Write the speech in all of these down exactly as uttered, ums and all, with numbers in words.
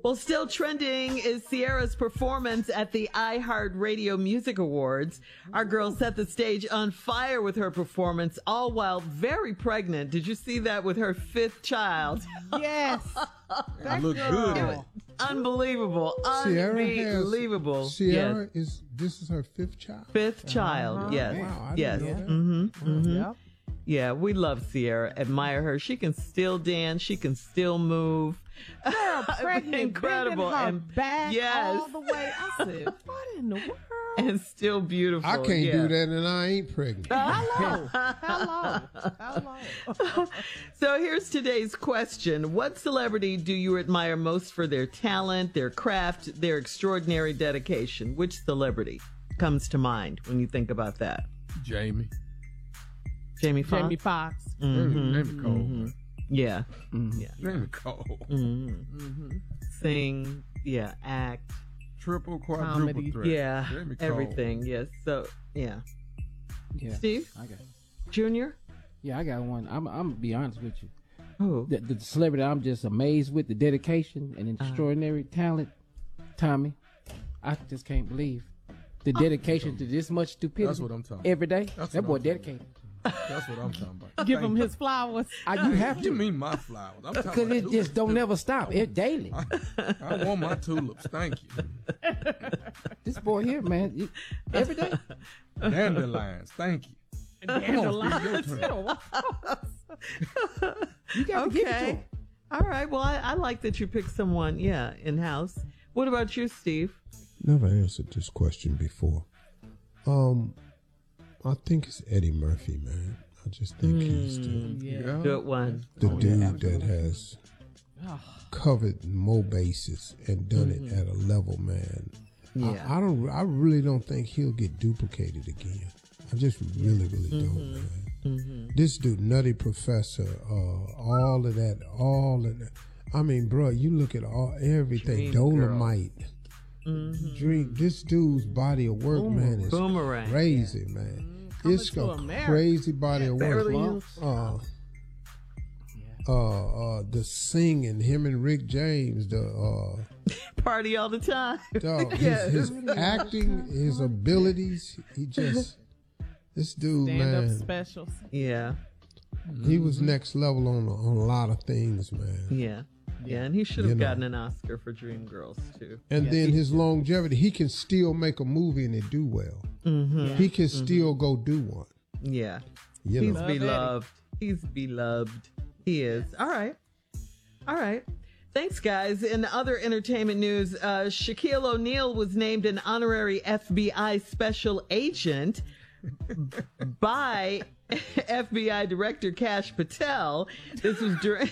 Well, still trending is Ciara's performance at the iHeartRadio Music Awards. Our girl set the stage on fire with her performance, all while very pregnant. Did you see that with her fifth child? Yes. I look good. Unbelievable. Ciara Unbelievable. Has, Ciara yes. is, this is her fifth child? Fifth child, uh-huh. yes. Wow, I yes. didn't know that. Mm-hmm, mm-hmm. Yep. Yeah, we love Ciara, admire her. She can still dance. She can still move. Girl, pregnant, incredible, her and back yes, all the way. I said, what in the world? And still beautiful. I can't yeah. do that, and I ain't pregnant. Hello, hello, hello. So here's today's question: what celebrity do you admire most for their talent, their craft, their extraordinary dedication? Which celebrity comes to mind when you think about that? Jamie. Jamie Foxx. Jamie Foxx. Mm-hmm. Jamie Cole. Mm-hmm. Yeah. Mm-hmm. Yeah. Jamie Cole. Mm-hmm. Mm-hmm. Sing. Yeah. Act. Triple, quadruple Comedy. threat. Yeah. Jamie Cole. Everything. Yes. So yeah. Yeah. Steve. I got. Junior. Yeah, I got one. I'm. I'm gonna be honest with you. Who? The, the celebrity I'm just amazed with the dedication and extraordinary uh-huh. talent. Tommy. I just can't believe the dedication to this much stupidity. That's what I'm talking about. Every day. That's that boy I'm dedicated. That's what I'm talking about. Give Thank him you. his flowers. I, you have to. Give me my flowers. I'm talking Because about it tulips. just don't never stop. It daily. I, I want my tulips. Thank you. This boy here, man, you- every day. Dandelions. Thank you. Dandelions. Come on, You got to give it to Okay. him. All right. Well, I, I like that you picked someone. Yeah, in house. What about you, Steve? Never answered this question before. Um, I think it's Eddie Murphy, man. I just think he's the, Yeah. Good one. the Oh, dude yeah, that has covered more bases and done it at a level, man. Yeah. I, I don't. I really don't think he'll get duplicated again. I just really, really don't, man. Mm-hmm. This dude, Nutty Professor, uh, all of that, all of that. I mean, bro, you look at all everything. Dream Dolomite. Mm-hmm. Dream. This dude's body of work, Boomer- man, is Boomerang. crazy, man. Coming It's to a America. crazy body of work. Beverly Hills. Uh, uh, uh, the singing, him and Rick James, the uh, Party all the time. dog, his, Yes. his acting, his abilities, he just, this dude, Stand-up man, specials. Yeah. he was next level on on a lot of things, man. Yeah. Yeah, and he should have You know. gotten an Oscar for Dreamgirls too. And Yes, then he- his longevity, he can still make a movie and it do well. Mm-hmm. He can still go do one. Yeah. You He's know, Love Eddie. beloved. He's beloved. He is. All right. All right. Thanks, guys. In other entertainment news, uh, Shaquille O'Neal was named an honorary F B I special agent by F B I Director Kash Patel. This was during...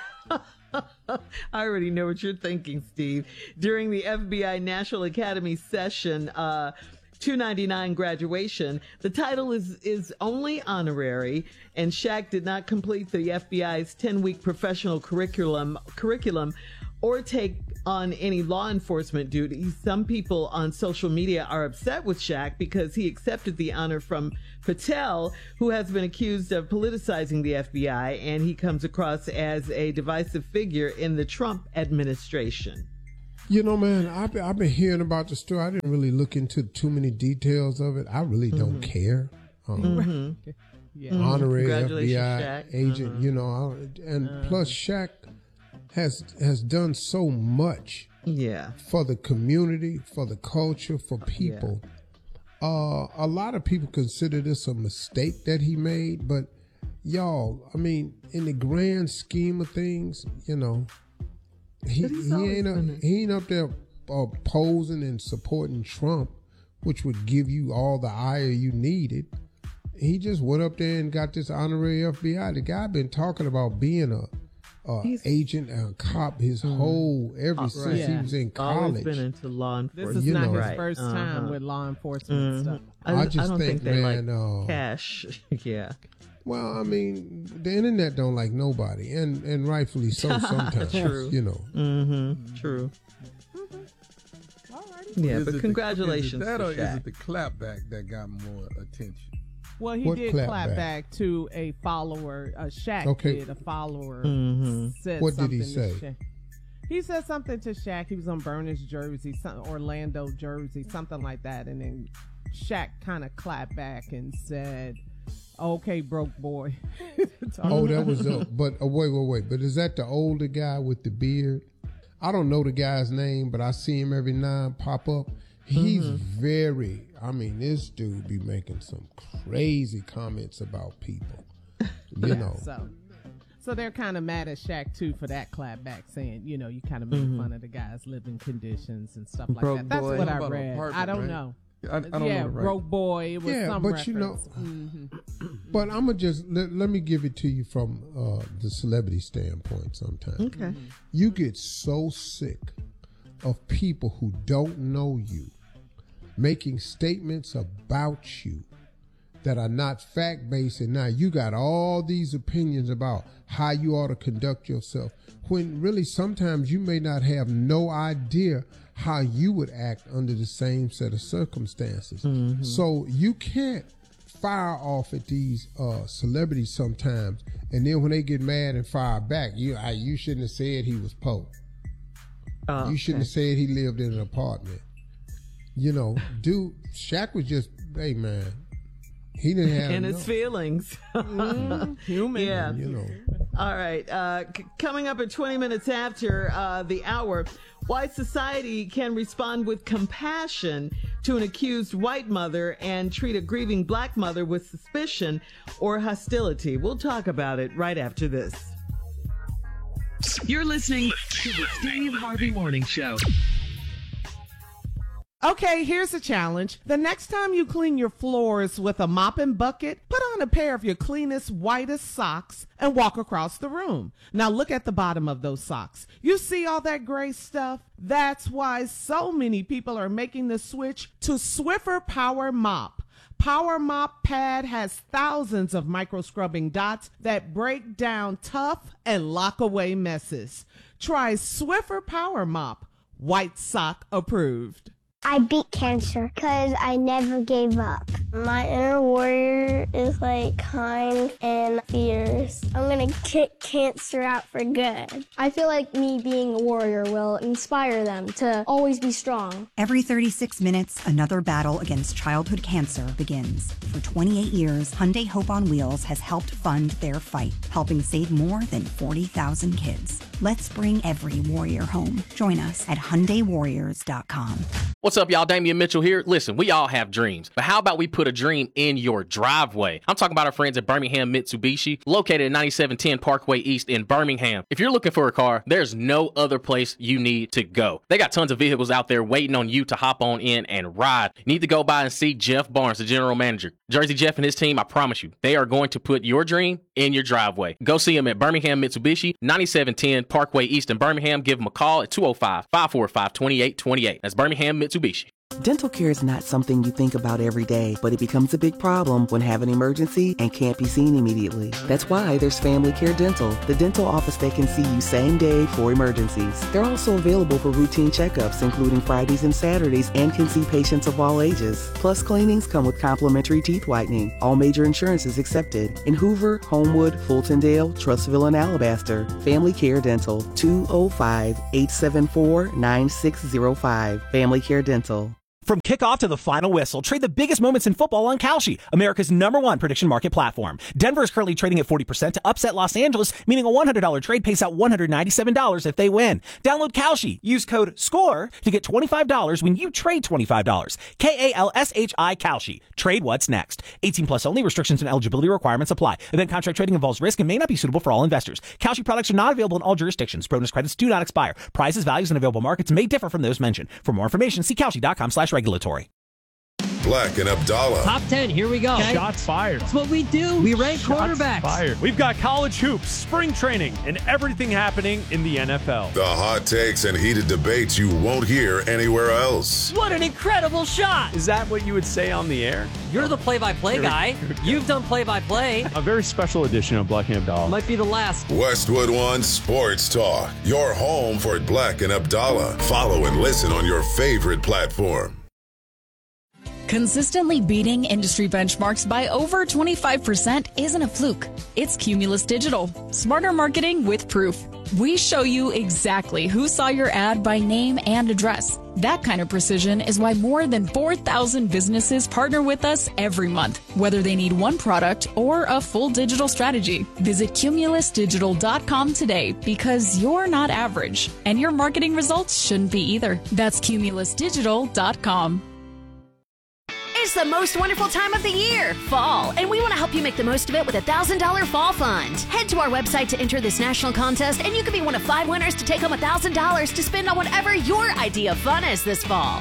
I already know what you're thinking, Steve. During the F B I National Academy session, uh, two ninety-nine graduation, the title is is only honorary, and Shaq did not complete the F B I's ten-week professional curriculum curriculum or take on any law enforcement duties. Some people on social media are upset with Shaq because he accepted the honor from Patel, who has been accused of politicizing the F B I, and he comes across as a divisive figure in the Trump administration. You know, man, I've been, I've been hearing about the story. I didn't really look into too many details of it. I really don't care. Um, Mm-hmm. Yeah. Honorary F B Congratulations, I Shaq. agent, Uh-huh. you know, I- and plus Shaq has has done so much Yeah. for the community, for the culture, for people. Uh, a lot of people consider this a mistake that he made, but y'all, I mean, in the grand scheme of things, you know, he But he's he always ain't up, been a- he ain't up there uh, posing and supporting Trump, which would give you all the ire you needed. He just went up there and got this honorary F B I. The guy been talking about being a, a He's- agent, a cop, his whole ever since he Yeah. was in Always college. been into law This enforcement. is You not know. his Right. first time Uh-huh. with law enforcement and stuff. I, I I just don't think, think, they man, like uh, cash. Yeah. Well, I mean, the internet don't like nobody, and and rightfully so. Sometimes, True. you know. Mm-hmm. True. Yeah, Is but it the- congratulations is it that to or is Shaq. it the clapback that got more attention? Well, he What did clap clap back? back to a follower. Uh, Shaq Okay. did a follower Mhm. said What did he something to say? Shaq. He said something to Shaq. He was on Burner's jersey, some, Orlando jersey, something like that. And then Shaq kind of clapped back and said, "Okay, broke boy." Oh, that was a, but uh, wait, wait, wait. But is that the older guy with the beard? I don't know the guy's name, but I see him every now and pop up. He's mm-hmm. very, I mean, this dude be making some crazy comments about people, you know. So, so they're kind of mad at Shaq, too, for that clap back, saying, you know, you kind of make mm-hmm. fun of the guy's living conditions and stuff like broke that. That's boy. what I read. I don't right? know. I, I don't yeah, know, right? broke boy. It was yeah, some but reference. you know, mm-hmm. but I'm gonna just let, let me give it to you from uh, the celebrity standpoint. Sometimes, okay, mm-hmm. you get so sick of people who don't know you making statements about you that are not fact-based, and now you got all these opinions about how you ought to conduct yourself, when really sometimes you may not have no idea how you would act under the same set of circumstances. Mm-hmm. So you can't fire off at these uh, celebrities sometimes, and then when they get mad and fire back, you I, you shouldn't have said he was poor. Oh, you shouldn't okay. have said he lived in an apartment. You know, dude, Shaq was just, hey man, he didn't have in no. his feelings. mm, human. Yeah. You know. All right. Uh, c- coming up at twenty minutes after uh, the hour, why society can respond with compassion to an accused white mother and treat a grieving black mother with suspicion or hostility. We'll talk about it right after this. You're listening to the Steve Harvey Morning Show. Okay, here's a challenge. The next time you clean your floors with a mop and bucket, put on a pair of your cleanest, whitest socks and walk across the room. Now look at the bottom of those socks. You see all that gray stuff? That's why so many people are making the switch to Swiffer Power Mop. Power Mop Pad has thousands of micro scrubbing dots that break down tough and lock away messes. Try Swiffer Power Mop. White sock approved. I beat cancer because I never gave up. My inner warrior is like kind and fierce. I'm gonna kick cancer out for good. I feel like me being a warrior will inspire them to always be strong. Every thirty-six minutes, another battle against childhood cancer begins. For twenty-eight years, Hyundai Hope on Wheels has helped fund their fight, helping save more than forty thousand kids. Let's bring every warrior home. Join us at Hyundai Warriors dot com. What's up, y'all? Damian Mitchell here. Listen, we all have dreams, but how about we put a dream in your driveway? I'm talking about our friends at Birmingham Mitsubishi, located at ninety-seven ten Parkway East in Birmingham. If you're looking for a car, there's no other place you need to go. They got tons of vehicles out there waiting on you to hop on in and ride. You need to go by and see Jeff Barnes, the general manager. Jersey Jeff and his team, I promise you, they are going to put your dream in your driveway. Go see them at Birmingham Mitsubishi, ninety-seven ten Parkway East in Birmingham. Give them a call at two oh five, five four five, two eight two eight. That's Birmingham Mitsubishi. Dental care is not something you think about every day, but it becomes a big problem when have an emergency and can't be seen immediately. That's why there's Family Care Dental, the dental office that can see you same day for emergencies. They're also available for routine checkups, including Fridays and Saturdays, and can see patients of all ages. Plus, cleanings come with complimentary teeth whitening. All major insurances accepted. In Hoover, Homewood, Fultondale, Trustville, and Alabaster. Family Care Dental, two oh five, eight seven four, nine six oh five. Family Care Dental. From kickoff to the final whistle, trade the biggest moments in football on Kalshi, America's number one prediction market platform. Denver is currently trading at forty percent to upset Los Angeles, meaning a one hundred dollars trade pays out one hundred ninety-seven dollars if they win. Download Kalshi. Use code SCORE to get twenty-five dollars when you trade twenty-five dollars. K A L S H I Kalshi. Trade what's next. eighteen plus only. Restrictions and eligibility requirements apply. Event contract trading involves risk and may not be suitable for all investors. Kalshi products are not available in all jurisdictions. Bonus credits do not expire. Prices, values, and available markets may differ from those mentioned. For more information, see Kalshi.com slash regulatory. Black and Abdallah. Top ten, here we go. Okay. Shots fired. That's what we do. We rank Shots quarterbacks. Fired. We've got college hoops, spring training, and everything happening in the N F L. The hot takes and heated debates you won't hear anywhere else. What an incredible shot. Is that what you would say on the air? You're the play-by-play guy. You've done play-by-play. A very special edition of Black and Abdallah. Might be the last. Westwood One Sports Talk. Your home for Black and Abdallah. Follow and listen on your favorite platform. Consistently beating industry benchmarks by over twenty-five percent isn't a fluke. It's Cumulus Digital. Smarter marketing with proof. We show you exactly who saw your ad by name and address. That kind of precision is why more than four thousand businesses partner with us every month, whether they need one product or a full digital strategy. Visit cumulus digital dot com today because you're not average, and your marketing results shouldn't be either. That's cumulus digital dot com. It's the most wonderful time of the year, fall, and we want to help you make the most of it with a one thousand dollars Fall Fund. Head to our website to enter this national contest, and you could be one of five winners to take home one thousand dollars to spend on whatever your idea of fun is this fall.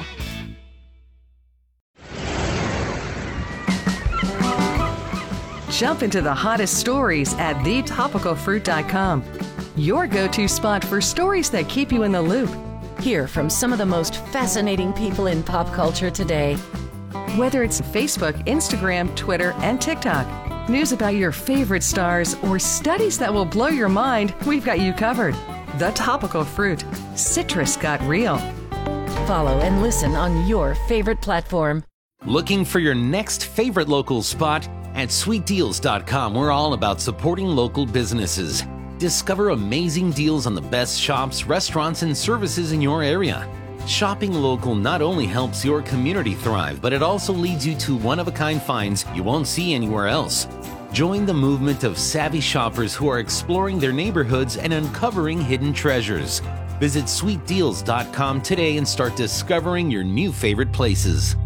Jump into the hottest stories at the topical fruit dot com. Your go-to spot for stories that keep you in the loop. Hear from some of the most fascinating people in pop culture today. Whether it's Facebook, Instagram, Twitter, and TikTok, news about your favorite stars, or studies that will blow your mind, we've got you covered. The Topical Fruit. Citrus got real. Follow and listen on your favorite platform. Looking for your next favorite local spot? At sweet deals dot com, we're all about supporting local businesses. Discover amazing deals on the best shops, restaurants, and services in your area. Shopping local not only helps your community thrive, but it also leads you to one-of-a-kind finds you won't see anywhere else. Join the movement of savvy shoppers who are exploring their neighborhoods and uncovering hidden treasures. Visit sweet deals dot com today and start discovering your new favorite places.